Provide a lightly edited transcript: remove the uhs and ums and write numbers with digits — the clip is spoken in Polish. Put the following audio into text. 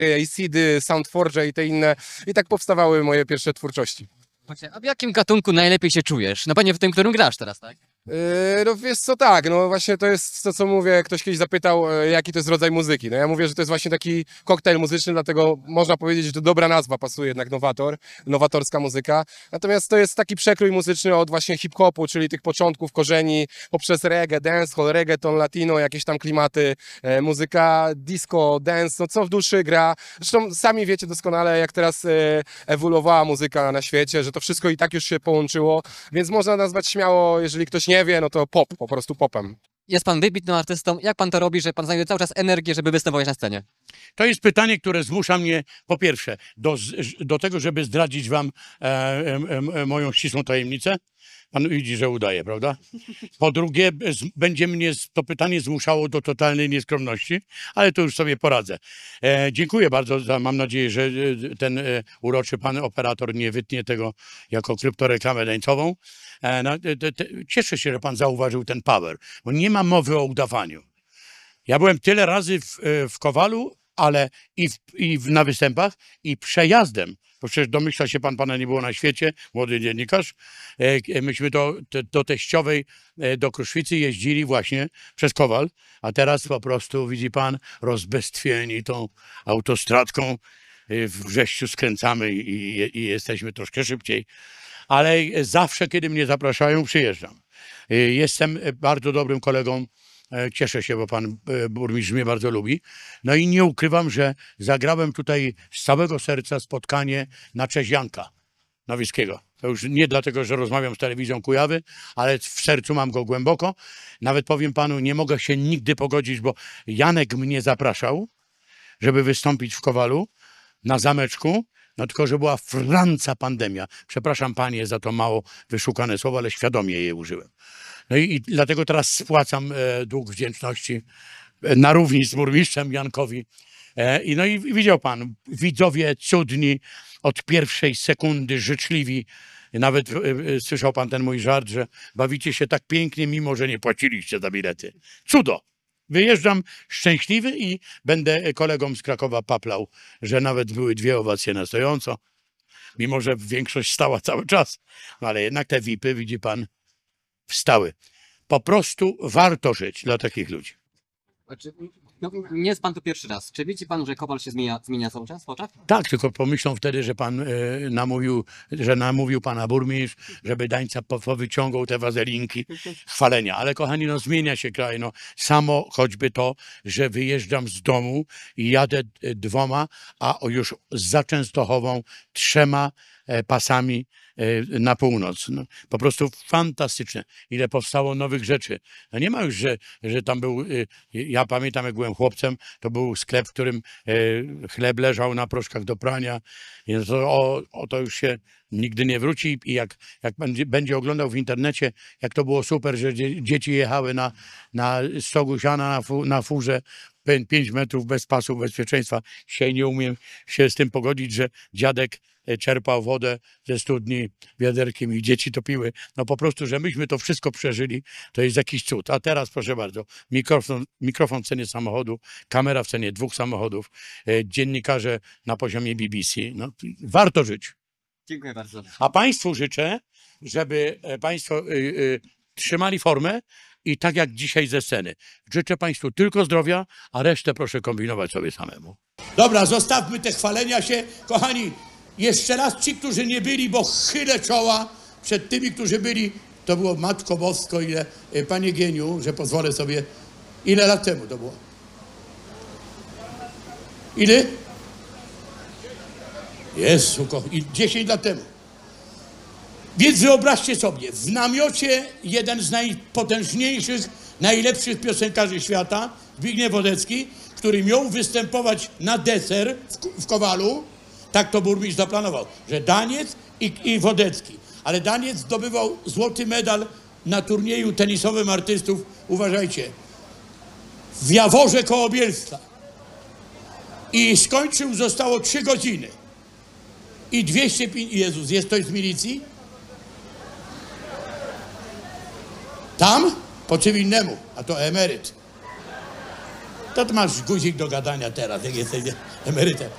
Acidy, Soundforge i te inne. I tak powstawały moje pierwsze twórczości. Właśnie, a w jakim gatunku najlepiej się czujesz? No pewnie w tym, którym grasz teraz, tak? No wiesz co, tak, no właśnie to jest to, co mówię, ktoś kiedyś zapytał, jaki to jest rodzaj muzyki. No ja mówię, że to jest właśnie taki koktajl muzyczny, dlatego można powiedzieć, że to dobra nazwa pasuje jednak nowator, nowatorska muzyka. Natomiast to jest taki przekrój muzyczny od właśnie hip-hopu, czyli tych początków, korzeni, poprzez reggae, dancehall, reggaeton, latino, jakieś tam klimaty, muzyka disco, dance, no co w duszy gra. Zresztą sami wiecie doskonale, jak teraz ewoluowała muzyka na świecie, że to wszystko i tak już się połączyło, więc można nazwać śmiało, jeżeli ktoś nie wie, no to pop, po prostu popem. Jest pan wybitnym artystą. Jak pan to robi, że pan znajduje cały czas energię, żeby występować na scenie? To jest pytanie, które zmusza mnie, po pierwsze, do tego, żeby zdradzić wam moją ścisłą tajemnicę. Pan widzi, że udaje, prawda? Po drugie, będzie mnie to pytanie zmuszało do totalnej nieskromności, ale to już sobie poradzę. Dziękuję bardzo, mam nadzieję, że ten uroczy pan operator nie wytnie tego jako kryptoreklamę tańcową. Cieszę się, że pan zauważył ten power, bo nie ma mowy o udawaniu. Ja byłem tyle razy w Kowalu, ale na występach i przejazdem, bo przecież domyśla się pan, pana nie było na świecie, młody dziennikarz, myśmy do Teściowej, do Kruszwicy jeździli właśnie przez Kowal, a teraz po prostu, widzi pan, rozbestwieni tą autostradką, w Brześciu skręcamy i jesteśmy troszkę szybciej, ale zawsze, kiedy mnie zapraszają, przyjeżdżam. Jestem bardzo dobrym kolegą. Cieszę się, bo pan burmistrz mnie bardzo lubi. No i nie ukrywam, że zagrałem tutaj z całego serca spotkanie na cześć Janka Nowickiego. To już nie dlatego, że rozmawiam z telewizją Kujawy, ale w sercu mam go głęboko. Nawet powiem panu, nie mogę się nigdy pogodzić, bo Janek mnie zapraszał, żeby wystąpić w Kowalu na zameczku. No tylko, że była franca pandemia. Przepraszam panie za to mało wyszukane słowo, ale świadomie je użyłem. No i dlatego teraz spłacam dług wdzięczności na równi z burmistrzem Jankowi. No i widział pan, widzowie cudni, od pierwszej sekundy życzliwi. Nawet słyszał pan ten mój żart, że bawicie się tak pięknie, mimo że nie płaciliście za bilety. Cudo! Wyjeżdżam szczęśliwy i będę kolegom z Krakowa paplał, że nawet były 2 owacje na stojąco, mimo że większość stała cały czas. No ale jednak te VIP-y, widzi pan, wstały. Po prostu warto żyć dla takich ludzi. No, nie jest pan tu pierwszy raz. Czy widzi pan, że Kowal się zmienia cały czas w oczach? Tak, tylko pomyślą wtedy, że pan namówił pana burmistrz, żeby Dańca powyciągał te wazelinki chwalenia. Ale kochani, no zmienia się kraj. No, samo choćby to, że wyjeżdżam z domu i jadę 2, a już za Częstochową 3 pasami na północ. No, po prostu fantastyczne. Ile powstało nowych rzeczy. No nie ma już, że tam był, ja pamiętam jak byłem chłopcem, to był sklep, w którym chleb leżał na proszkach do prania. I to już się nigdy nie wróci i jak będzie oglądał w internecie, jak to było super, że dzieci jechały na stogu siana na furze 5 metrów bez pasu bezpieczeństwa. Dzisiaj nie umiem się z tym pogodzić, że dziadek czerpał wodę ze studni wiaderkiem i dzieci to piły. No po prostu, że myśmy to wszystko przeżyli, to jest jakiś cud. A teraz proszę bardzo, mikrofon w cenie samochodu, kamera w cenie 2 samochodów, dziennikarze na poziomie BBC. No, warto żyć. Dziękuję bardzo. A państwu życzę, żeby państwo trzymali formę i tak jak dzisiaj ze sceny. Życzę państwu tylko zdrowia, a resztę proszę kombinować sobie samemu. Dobra, zostawmy te chwalenia się. Kochani, jeszcze raz ci, którzy nie byli, bo chylę czoła przed tymi, którzy byli. To było Matko Bosko, ile, panie Gieniu, że pozwolę sobie, ile lat temu to było? Ile? Jezu, 10 lat temu. Więc wyobraźcie sobie, w namiocie jeden z najpotężniejszych, najlepszych piosenkarzy świata, Zbigniew Wodecki, który miał występować na deser w Kowalu. Tak to burmistrz zaplanował, że Daniec i Wodecki. Ale Daniec zdobywał złoty medal na turnieju tenisowym artystów, uważajcie, w Jaworze koło Bielska. I skończył, zostało 3 godziny. I 205... Jezus, jest ktoś z milicji? Tam? Po czym innemu, a to emeryt. To ty masz guzik do gadania teraz, jak jesteś... emerytem.